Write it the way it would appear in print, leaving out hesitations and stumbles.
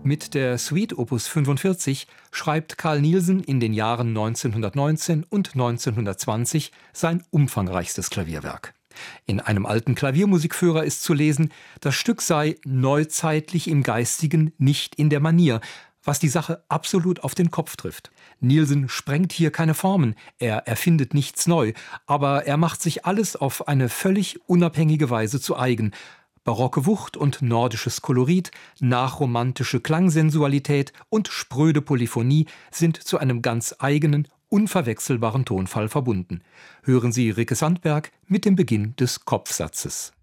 Mit der Suite Opus 45 schreibt Carl Nielsen in den Jahren 1919 und 1920 sein umfangreichstes Klavierwerk. In einem alten Klaviermusikführer ist zu lesen, das Stück sei neuzeitlich im Geistigen, nicht in der Manier, was die Sache absolut auf den Kopf trifft. Nielsen sprengt hier keine Formen, er erfindet nichts neu, aber er macht sich alles auf eine völlig unabhängige Weise zu eigen. Barocke Wucht und nordisches Kolorit, nachromantische Klangsensualität und spröde Polyphonie sind zu einem ganz eigenen, unverwechselbaren Tonfall verbunden. Hören Sie Ricke Sandberg mit dem Beginn des Kopfsatzes.